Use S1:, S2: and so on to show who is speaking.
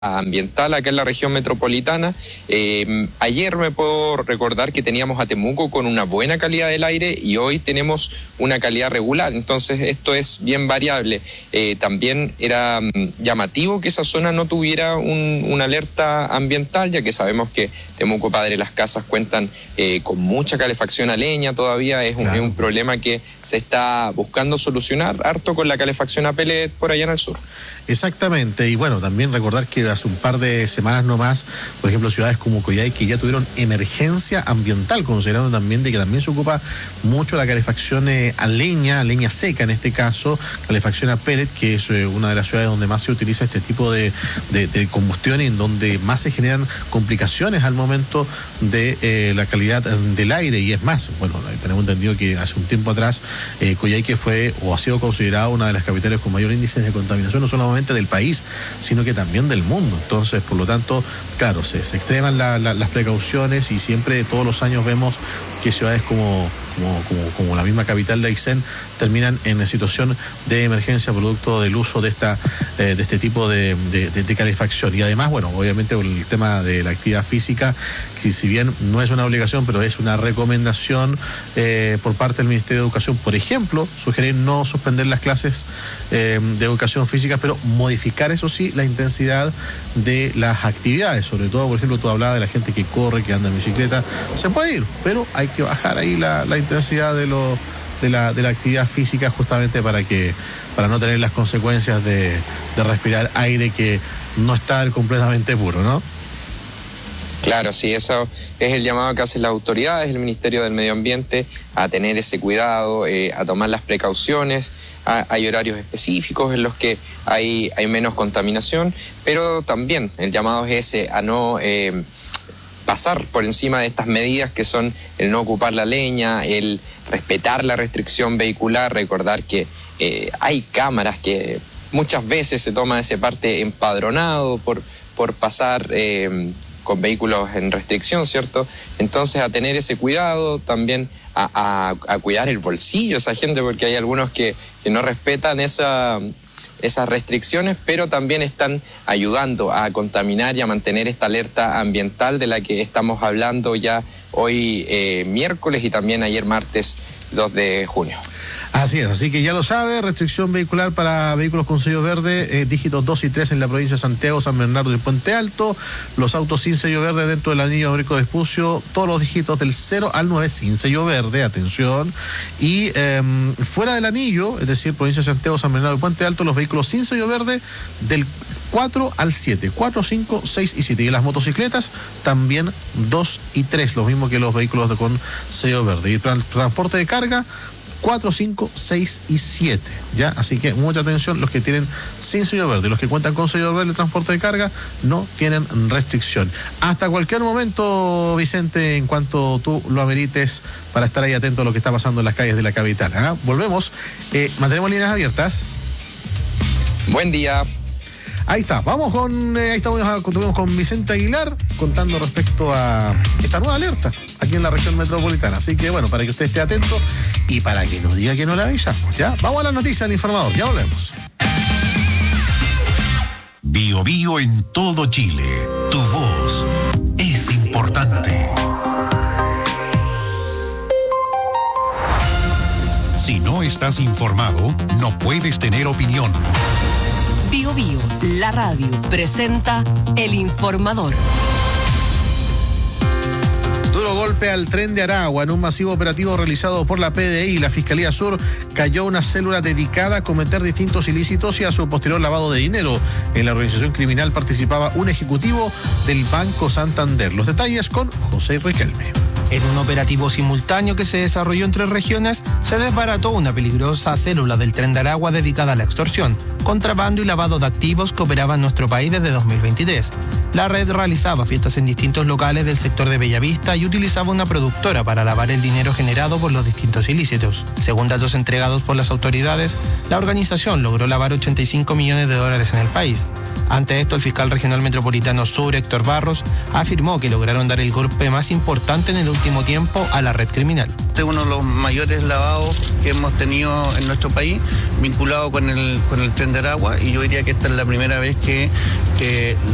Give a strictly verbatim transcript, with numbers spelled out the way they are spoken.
S1: ambiental acá en la región metropolitana. Eh, ayer me puedo recordar que teníamos a Temuco con una buena calidad del aire y hoy tenemos una calidad regular, entonces esto es bien variable. Eh, también era llamativo que esa zona no tuviera un, una alerta ambiental, ya que sabemos que Temuco, Padre Las Casas cuentan eh, con mucha calefacción a leña todavía, es un, claro. es un problema que se está buscando solucionar harto con la calefacción a pellet por allá en el sur.
S2: Exactamente, y bueno, también recordar que hace un par de semanas nomás, por ejemplo, ciudades como Coyhai que ya tuvieron emergencia ambiental, considerando también de que también se ocupa mucho la calefacción eh, a leña, a leña seca en este caso, calefacción a pellet, que es eh, una de las ciudades donde más se utiliza este tipo de, de, de combustión y en donde más se generan complicaciones al momento de eh, la calidad del aire. Y es más, bueno, tenemos entendido que hace un tiempo atrás eh, Coyhai que fue o ha sido considerada una de las capitales con mayor índice de contaminación, no solamente del país, sino que también del mundo. Entonces, por lo tanto, claro, se, se extreman la, la, las precauciones y siempre, todos los años vemos que ciudades como, como, como, como la misma capital de Aysén terminan en situación de emergencia producto del uso de esta eh, de este tipo de, de, de, de calefacción. Y además, bueno, obviamente el tema de la actividad física, que si bien no es una obligación, pero es una recomendación eh, por parte del Ministerio de Educación, por ejemplo, sugerir no suspender las clases eh, de educación física, pero modificar, eso sí, la intensidad de las actividades. Sobre todo, por ejemplo, tú hablabas de la gente que corre, que anda en bicicleta, se puede ir, pero hay que bajar ahí la, la intensidad de, lo, de, la, de la actividad física, justamente para que para no tener las consecuencias de, de respirar aire que no está completamente puro, ¿no?
S1: Claro, sí, eso es el llamado que hacen las autoridades, el Ministerio del Medio Ambiente, a tener ese cuidado, eh, a tomar las precauciones. A, hay horarios específicos en los que hay, hay menos contaminación, pero también el llamado es ese, a no eh, pasar por encima de estas medidas que son el no ocupar la leña, el respetar la restricción vehicular, recordar que eh, hay cámaras que muchas veces se toma ese parte empadronado por, por pasar Eh, con vehículos en restricción, ¿cierto? Entonces, a tener ese cuidado, también a, a, a cuidar el bolsillo de esa gente, porque hay algunos que, que no respetan esa, esas restricciones, pero también están ayudando a contaminar y a mantener esta alerta ambiental de la que estamos hablando ya hoy eh, miércoles y también ayer martes dos de junio.
S2: Así es, así que ya lo sabe, restricción vehicular para vehículos con sello verde, eh, dígitos dos y tres en la provincia de Santiago, San Bernardo y Puente Alto, los autos sin sello verde dentro del anillo Américo de Vespucio, todos los dígitos del cero al nueve sin sello verde, atención, y eh, fuera del anillo, es decir, provincia de Santiago, San Bernardo y Puente Alto, los vehículos sin sello verde del cuatro al siete, cuatro, cinco, seis y siete, y las motocicletas también dos y tres, lo mismo que los vehículos de, con sello verde, y trans, transporte de carga cuatro, cinco, seis y siete, ¿ya? Así que mucha atención, los que tienen sin sello verde, los que cuentan con sello verde de transporte de carga no tienen restricción. Hasta cualquier momento, Vicente, en cuanto tú lo amerites, para estar ahí atento a lo que está pasando en las calles de la capital. ¿Ah? Volvemos, eh, mantenemos líneas abiertas.
S1: Buen día.
S2: Ahí está, vamos con, eh, ahí estamos, estuvimos con Vicente Aguilar contando respecto a esta nueva alerta aquí en la región metropolitana. Así que bueno, para que usted esté atento y para que nos diga que no le avisamos, ¿ya? Vamos a la noticia del informador, ya volvemos.
S3: Bio Bio en todo Chile, tu voz es importante. Si no estás informado, no puedes tener opinión.
S4: Bio Bio, la radio, presenta El Informador.
S2: Duro golpe al tren de Aragua. En un masivo operativo realizado por la P D I y la Fiscalía Sur, cayó una célula dedicada a cometer distintos ilícitos y a su posterior lavado de dinero. En la organización criminal participaba un ejecutivo del Banco Santander. Los detalles con José Riquelme.
S5: En un operativo simultáneo que se desarrolló en tres regiones, se desbarató una peligrosa célula del Tren de Aragua dedicada a la extorsión, contrabando y lavado de activos que operaba en nuestro país desde dos mil veintitrés. La red realizaba fiestas en distintos locales del sector de Bellavista y utilizaba una productora para lavar el dinero generado por los distintos ilícitos. Según datos entregados por las autoridades, la organización logró lavar ochenta y cinco millones de dólares en el país. Ante esto, el fiscal regional metropolitano sur, Héctor Barros, afirmó que lograron dar el golpe más importante en el último tiempo a la red criminal.
S6: Este es uno de los mayores lavados que hemos tenido en nuestro país, vinculado con el, con el Tren de Aragua, y yo diría que esta es la primera vez que... que